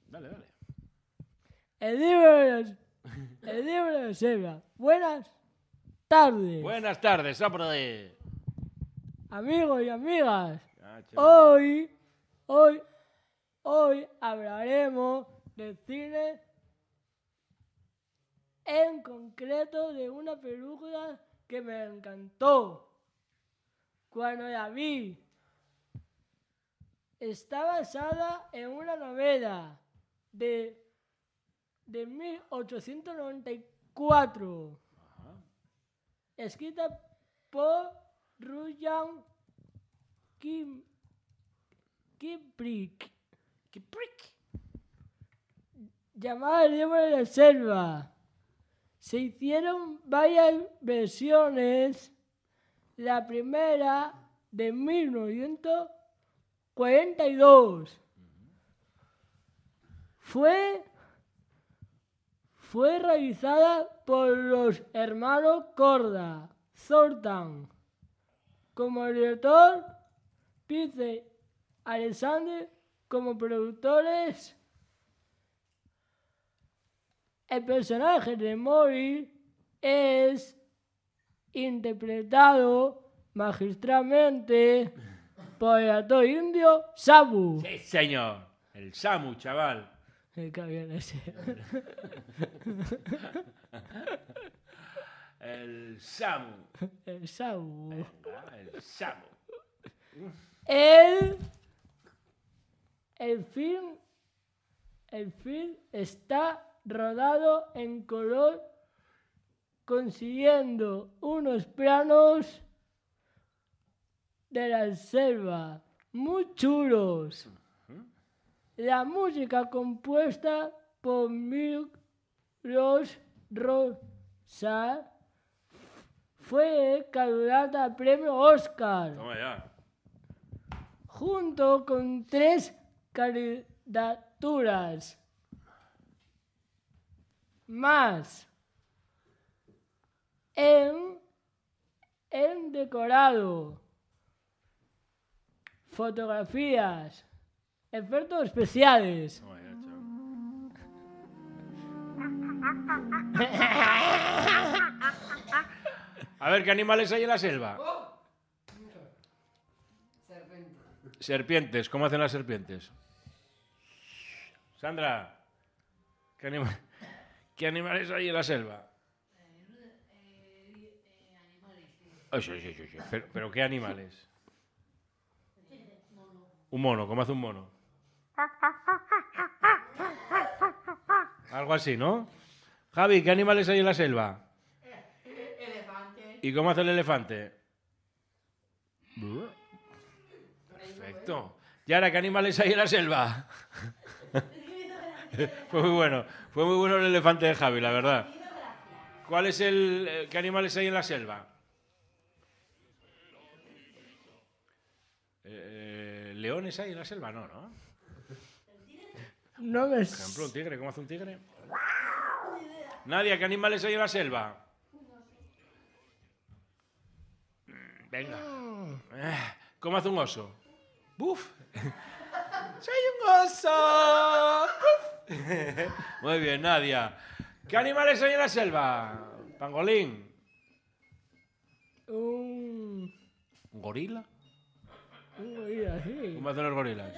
Dale. El libro de selva. Buenas tardes. Buenas tardes, Sapro. Amigos y amigas. Hoy hablaremos del cine, en concreto de una película que me encantó cuando la vi. Está basada en una novela de 1894, escrita por Rudyard Kipling, llamada El libro de la selva. Se hicieron varias versiones. La primera de 1942 fue realizada por los hermanos Korda Zoltan, como director, Peter Alexander como productores. El personaje de Mori es interpretado magistralmente por el actor indio Samu. Sí, señor. El Samu, chaval. Qué bien ese. El Samu. El Samu. El Samu. El film está rodado en color, consiguiendo unos planos de la selva muy chulos. La música compuesta por Mills Rosa fue candidata al premio Oscar. Toma ya. Junto con 3 candidaturas más en decorado, fotografías, efectos especiales. Toma ya, chaval. A ver, ¿qué animales hay en la selva? Serpientes. ¿Cómo hacen las serpientes? Sandra, ¿qué animales hay en la selva? Sí. ¿Pero qué animales? Un mono. ¿Cómo hace un mono? Algo así, ¿no? Javi, ¿qué animales hay en la selva? Elefante. ¿Y cómo hace el elefante? Perfecto. Yara, ¿qué animales hay en la selva? Fue muy bueno el elefante de Javi, la verdad. ¿Qué animales hay en la selva? ¿Leones hay en la selva? No. No me... Por ejemplo, un tigre. ¿Cómo hace un tigre? Nadia, ¿qué animales hay en la selva? Venga. ¿Cómo hace un oso? ¡Buf! ¡Soy un oso! ¡Buf! Muy bien, Nadia. ¿Qué animales hay en la selva? Pangolín. Un ¿Gorila? gorila, sí. ¿Cómo hacen los gorilas?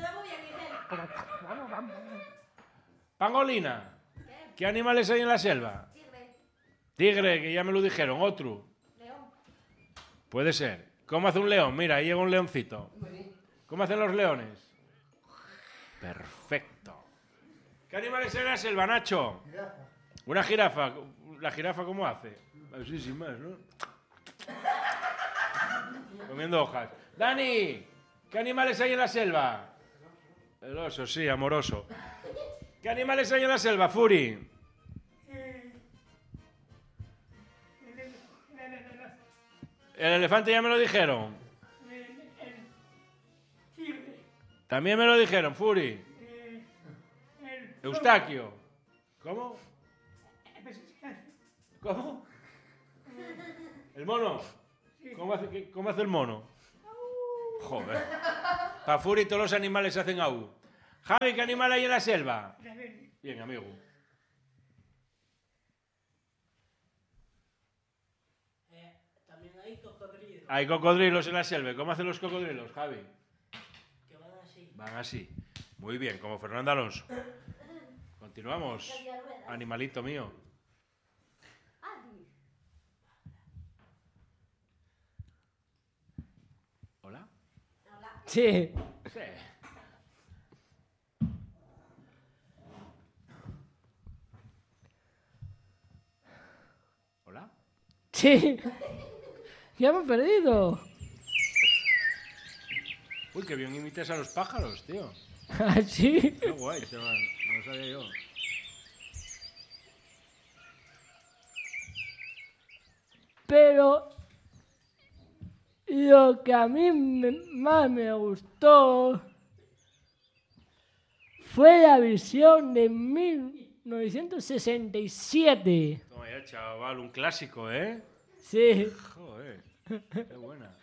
Pangolina. ¿Qué animales hay en la selva? Tigre, que ya me lo dijeron. Otro. Puede ser. ¿Cómo hace un león? Mira, ahí llega un leoncito. ¿Cómo hacen los leones? Perfecto. ¿Qué animales hay en la selva, Nacho? Una jirafa. ¿La jirafa cómo hace? Así sin más, ¿no? Comiendo hojas. Dani, ¿qué animales hay en la selva? El oso, sí, amoroso. ¿Qué animales hay en la selva, Furi? El elefante ya me lo dijeron. También me lo dijeron, Furi. Eustaquio. ¿Cómo? ¿Cómo? ¿El mono? ¿Cómo hace el mono? Joder. Para Furi todos los animales hacen au. Javi, ¿qué animal hay en la selva? Bien, amigo. También hay cocodrilos. Hay cocodrilos en la selva. ¿Cómo hacen los cocodrilos, Javi? Que van así. Van así. Muy bien, como Fernando Alonso. Continuamos. Animalito mío. ¿Hola? Sí. Sí. ¿Hola? Sí. Ya me he perdido. Uy, qué bien imitas a los pájaros, tío. ¿Así? Qué guay, chaval. No sabía yo. Pero lo que a mí más me gustó fue la visión de 1967. Toma ya, chaval, un clásico, ¿eh? Sí. Joder, qué buena.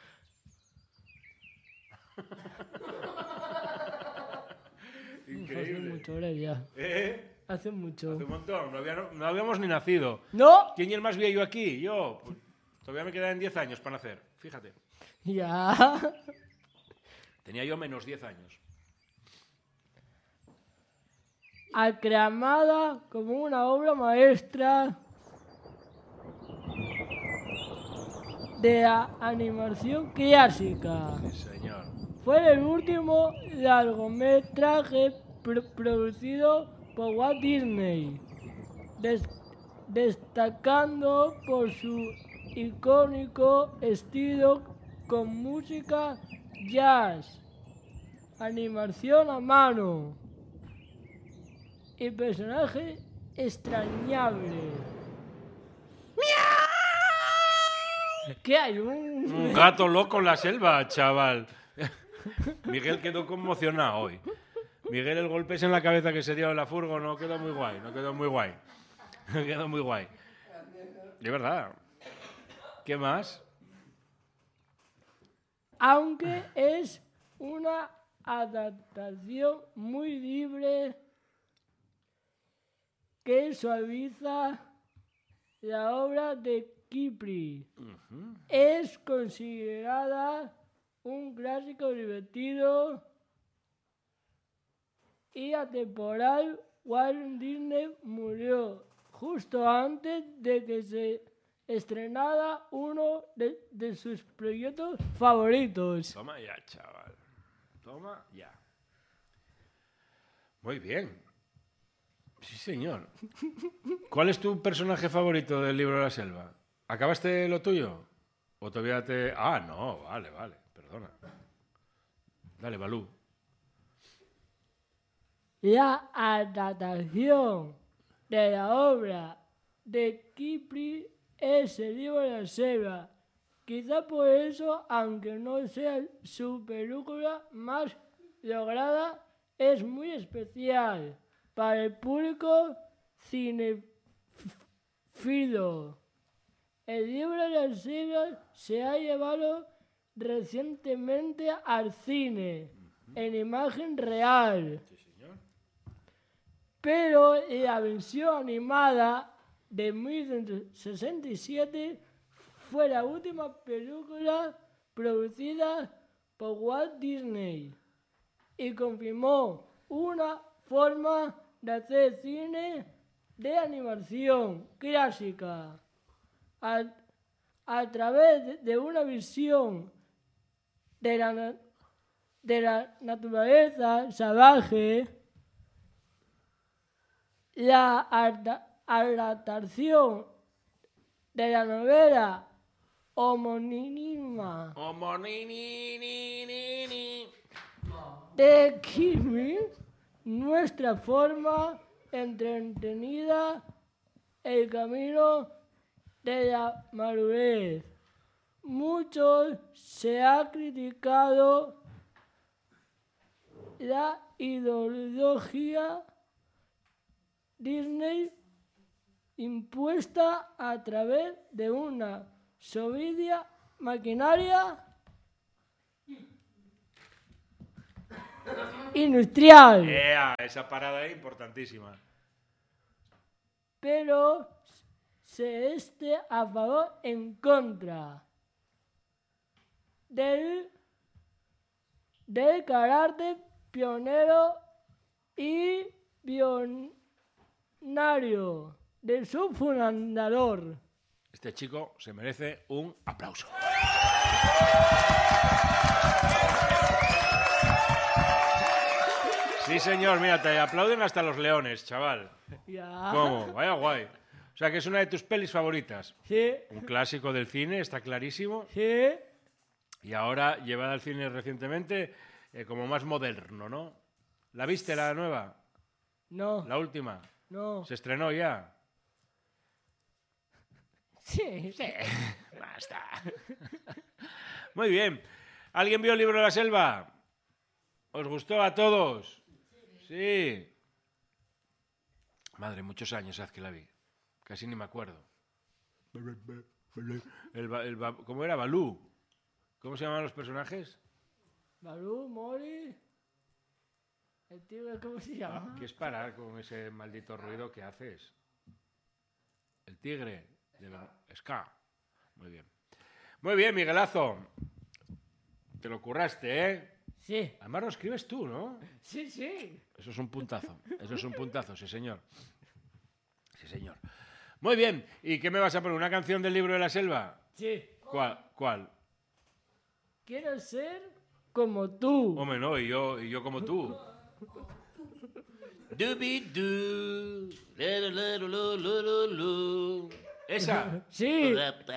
Hace Increíble. mucho ahora ya. ¿Eh? Hace mucho. Hace un montón, no habíamos ni nacido. ¡No! ¿Quién es el más viejo aquí? Yo. Pues, todavía me quedan 10 años para nacer, fíjate. Ya. Tenía yo menos 10 años. Aclamada como una obra maestra de la animación clásica. Sí, señor. Fue el último largometraje producido por Walt Disney, destacando por su icónico estilo con música jazz, animación a mano y personajes extrañables. ¿Qué hay? Un gato loco en la selva, chaval. Miguel quedó conmocionado hoy. Miguel, el golpe en la cabeza que se dio en la furgo no quedó muy guay, no quedó muy guay. No quedó muy guay. De verdad. ¿Qué más? Aunque es una adaptación muy libre que suaviza la obra de Kipri. Es considerada un clásico divertido y atemporal. Walt Disney murió justo antes de que se estrenara uno de sus proyectos favoritos. Toma ya, chaval. Toma ya. Muy bien. Sí, señor. ¿Cuál es tu personaje favorito del libro de la selva? ¿Acabaste lo tuyo? ¿O todavía te...? Ah, no, vale, perdona. Dale, Balú. La adaptación de la obra de Kipri es el libro de la selva. Quizá por eso, aunque no sea su película más lograda, es muy especial para el público cinéfilo. El libro de la selva se ha llevado recientemente al cine en imagen real. Pero la versión animada de 1967 fue la última película producida por Walt Disney y confirmó una forma de hacer cine de animación clásica a través de una visión de la naturaleza salvaje. La adaptación de la novela homónima de Kipri, nuestra forma entretenida el camino de la madurez. Mucho se ha criticado la ideología Disney impuesta a través de una soberbia maquinaria industrial. Esa parada es importantísima. Pero se esté a favor en contra del carácter pionero y pionario de su fundador. Este chico se merece un aplauso. Sí, señor, mira, te aplauden hasta los leones, chaval. Ya. ¿Cómo? Vaya guay. O sea, que es una de tus pelis favoritas. Sí, Un clásico del cine, está clarísimo. sí. Y ahora llevada al cine recientemente como más moderno, ¿no? ¿La viste, la nueva? No, La última. no. ¿Se estrenó ya? Sí. Basta. Muy bien. ¿Alguien vio el libro de la selva? ¿Os gustó a todos? Sí. Madre, muchos años hace que la vi. Casi ni me acuerdo. ¿Cómo era? Balú. ¿Cómo se llamaban los personajes? Balú, Mori. El tigre, ¿cómo se llama? ¿Qué es parar con ese maldito ruido que haces? El tigre. Ska. Muy bien. Muy bien, Miguelazo. Te lo curraste, ¿eh? Sí. Además lo escribes tú, ¿no? Sí, sí. Eso es un puntazo. Eso es un puntazo, sí, señor. Sí, señor. Muy bien. ¿Y qué me vas a poner? ¿Una canción del libro de la selva? Sí. ¿Cuál? Quiero ser como tú. Hombre, no, y yo como tú. Dubi-du, lu. ¿Esa? Sí.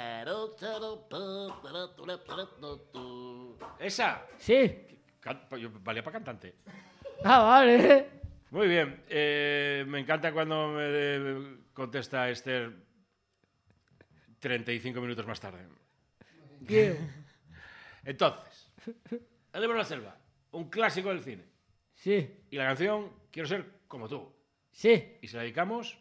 ¿Esa? Sí. Valía para cantante. Ah, vale. Muy bien. Me encanta cuando me contesta Esther 35 minutos más tarde. ¿Qué? Entonces, El libro de la selva, un clásico del cine. Sí. Y la canción, Quiero ser como tú. Sí. Y se la dedicamos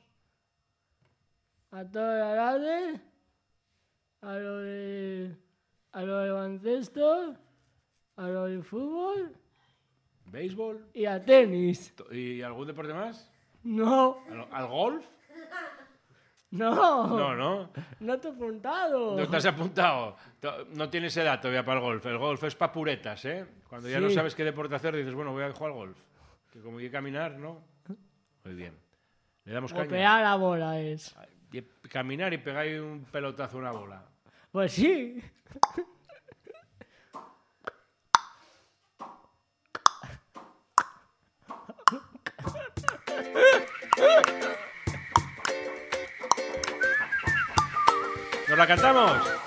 A todas las edades, a lo de baloncesto, a lo de fútbol béisbol y a tenis. y algún deporte más. No, ¿Al golf? no. No. No te he apuntado. No te has apuntado. No tienes edad todavía para el golf. El golf es para puretas, ¿eh? Cuando ya no Sí. sabes qué deporte hacer, dices, bueno, voy a jugar al golf. Que como hay que caminar, ¿no? Muy bien. Le damos O caña. pegar la bola es. Y caminar y pegáis un pelotazo a una bola. Pues sí. ¿Nos la cantamos?